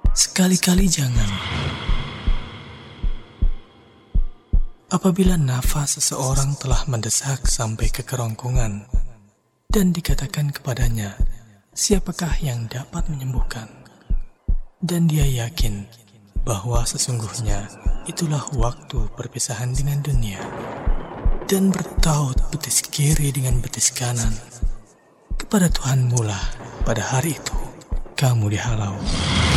Sekali-kali jangan. Apabila nafas seseorang telah mendesak sampai ke kerongkongan dan dikatakan kepadanya, siapakah yang dapat menyembuhkan? Dan dia yakin bahwa sesungguhnya itulah waktu perpisahan dengan dunia, dan bertaut betis kiri dengan betis kanan, kepada Tuhan mula pada hari itu kamu dihalau.